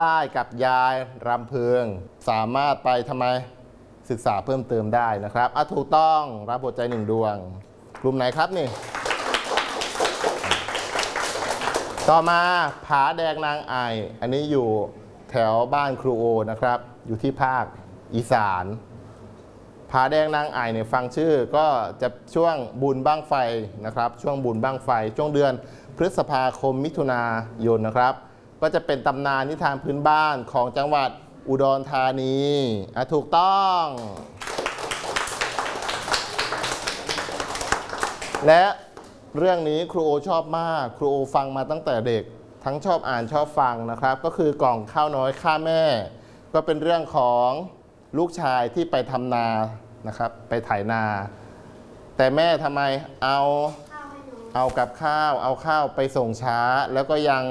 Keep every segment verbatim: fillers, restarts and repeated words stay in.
ได้กับยายรำเพึงสามารถไปทำไมศึกษาเพิ่มเติมได้นะครับอ่ะถูกต้องรับหัวใจหนึ่งดวงกลุ่มไหนครับนี่ต่อมาผาแดงนางไออันนี้อยู่แถวบ้านครูโอนะครับอยู่ที่ภาคอีสานผาแดงนางไอเนี่ยฟังชื่อก็จะช่วงบุญบั้งไฟนะครับช่วงบุญบั้งไฟช่วงเดือนพฤษภาคมมิถุนายนนะครับก็จะเป็นตำนานนิทานพื้นบ้านของจังหวัดอุดรธานีอ่ะถูกต้องและเรื่องนี้ครูโอชอบมากครูโอฟังมาตั้งแต่เด็กทั้งชอบอ่านชอบฟังนะครับก็คือกล่องข้าวน้อยข้าแม่ก็เป็นเรื่องของลูกชายที่ไปทำนานะครับไปไถนาแต่แม่ทำไมเอาเอากับข้าวเอาข้าวไปส่งช้าแล้วก็ยัง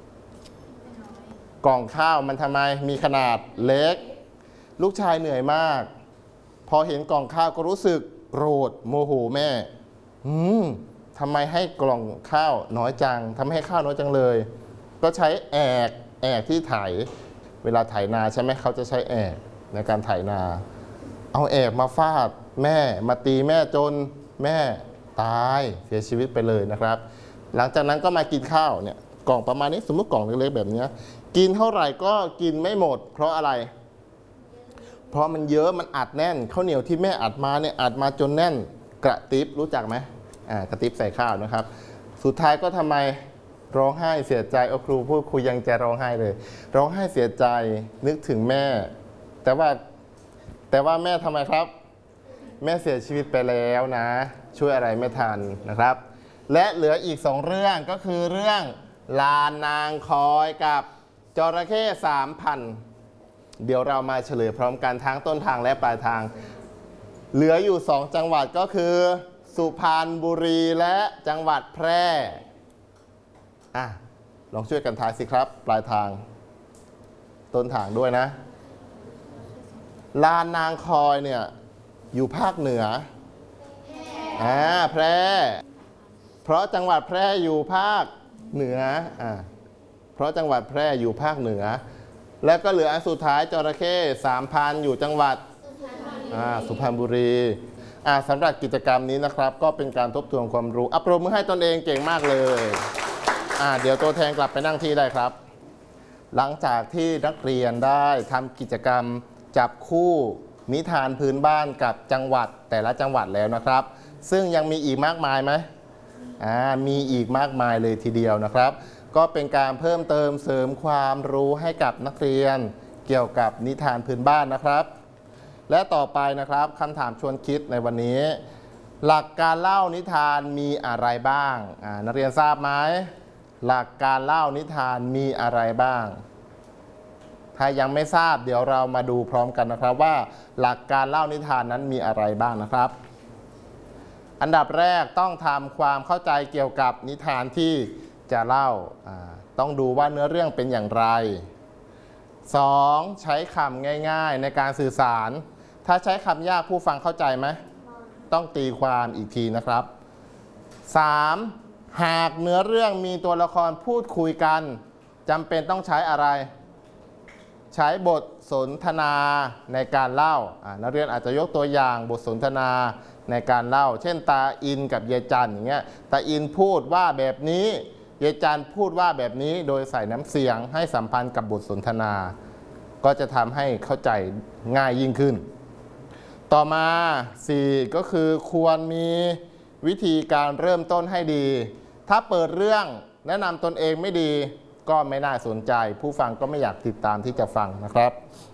กล่องข้าวมันทำไมมีขนาดเล็กลูกชายเหนื่อยมากพอเห็นกล่องข้าวก็รู้สึกโกรธโมโหแม่อืมทำไมให้กล่องข้าวน้อยจังทำให้ข้าวน้อยจังเลยก็ใช้แอกแอกที่ไถเวลาไถนาใช่ไหมเขาจะใช้แอกในการไถนาเอาแอกมาฟาดแม่มาตีแม่จนแม่ตายเสียชีวิตไปเลยนะครับหลังจากนั้นก็มากินข้าวเนี่ยกล่องประมาณนี้สมมติกล่องเล็กๆแบบนี้กินเท่าไหร่ก็กินไม่หมดเพราะอะไรเพราะมันเยอะมันอัดแน่นข้าวเหนียวที่แม่อัดมาเนี่ยอัดมาจนแน่นกระติบรู้จักไหมอ่ากระติบใส่ข้าวนะครับสุดท้ายก็ทำไมร้องไห้เสียใจเอาครูพูดครูยังจะร้องไห้เลยร้องไห้เสียใจนึกถึงแม่แต่ว่าแต่ว่าแม่ทำไมครับแม่เสียชีวิตไปแล้วนะช่วยอะไรไม่ทันนะครับและเหลืออีกสองเรื่องก็คือเรื่องลานนางคอยกับจระเข้สามพันเดี๋ยวเรามาเฉลยพร้อมกันทั้งต้นทางและปลายทางเหลืออยู่สองจังหวัดก็คือสุพรรณบุรีและจังหวัดแพร่อ่ะลองช่วยกันทายสิครับปลายทางต้นทางด้วยนะลานนางคอยเนี่ยอยู่ภาคเหนืออ่าแพร่เพราะจังหวัดแพร่อยู่ภาคเหนืออ่าเพราะจังหวัดแพร่อยู่ภาคเหนือแล้วก็เหลืออันสุดท้ายจระเข้สามพันอยู่จังหวัดอ่าสุพรรณบุรีอ่าสำหรับกิจกรรมนี้นะครับก็เป็นการทบทวนความรู้อัปโปรมือให้ตนเองเก่งมากเลยอ่าเดี๋ยวตัวแทนกลับไปนั่งที่ได้ครับหลังจากที่นักเรียนได้ทำกิจกรรมจับคู่นิทานพื้นบ้านกับจังหวัดแต่ละจังหวัดแล้วนะครับซึ่งยังมีอีกมากมายไหมอ่ามีอีกมากมายเลยทีเดียวนะครับก็เป็นการเพิ่มเติมเสริมความรู้ให้กับนักเรียนเกี่ยวกับนิทานพื้นบ้านนะครับและต่อไปนะครับคำถามชวนคิดในวันนี้หลักการเล่านิทานมีอะไรบ้างอ่านักเรียนทราบไหมหลักการเล่านิทานมีอะไรบ้างถ้ายังไม่ทราบเดี๋ยวเรามาดูพร้อมกันนะครับว่าหลักการเล่านิทานนั้นมีอะไรบ้างนะครับอันดับแรกต้องทำความเข้าใจเกี่ยวกับนิทานที่จะเล่าต้องดูว่าเนื้อเรื่องเป็นอย่างไร สอง. ใช้คำง่ายๆในการสื่อสารถ้าใช้คำยากผู้ฟังเข้าใจไหมต้องตีความอีกทีนะครับ สาม. หากเนื้อเรื่องมีตัวละครพูดคุยกันจำเป็นต้องใช้อะไรใช้บทสนทนาในการเล่านักเรียนอาจจะยกตัวอย่างบทสนทนาในการเล่าเช่นตาอินกับยายจันอย่างเงี้ยตาอินพูดว่าแบบนี้ยายจันพูดว่าแบบนี้โดยใส่น้ำเสียงให้สัมพันธ์กับบทสนทนาก็จะทำให้เข้าใจง่ายยิ่งขึ้นต่อมาสี่ก็คือควรมีวิธีการเริ่มต้นให้ดีถ้าเปิดเรื่องแนะนำตนเองไม่ดีก็ไม่น่าสนใจผู้ฟังก็ไม่อยากติดตามที่จะฟังนะครับ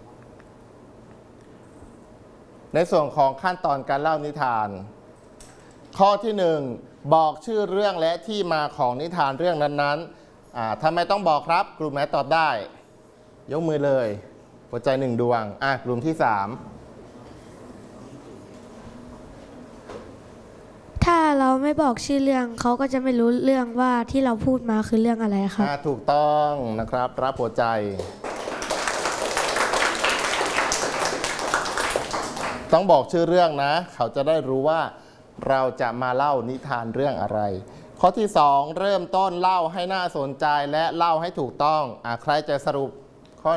ในส่วนของขั้นตอนการเล่านิทานข้อที่หนึ่งบอกชื่อเรื่องและที่มาของนิทานเรื่องนั้นๆอ่าทำไมต้องบอกครับกลุ่มไหนตอบได้ยกมือเลยหัวใจหนึ่งดวงอ่ะกลุ่มที่สามถ้าเราไม่บอกชื่อเรื่องเขาก็จะไม่รู้เรื่องว่าที่เราพูดมาคือเรื่องอะไรครับถูกต้องนะครับรับหัวใจต้องบอกชื่อเรื่องนะเขาจะได้รู้ว่าเราจะมาเล่านิทานเรื่องอะไรข้อที่สองเริ่มต้นเล่าให้น่าสนใจและเล่าให้ถูกต้องอ่ะใครจะสรุป